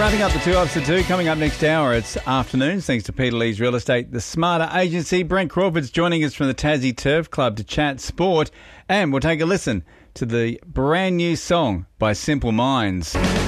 Wrapping up the 2 Ups to 2. Coming up next hour, it's afternoons, thanks to Peter Lee's Real Estate, the Smarter Agency. Brent Crawford's joining us from the Tassie Turf Club to chat sport. And we'll take a listen to the brand new song by Simple Minds.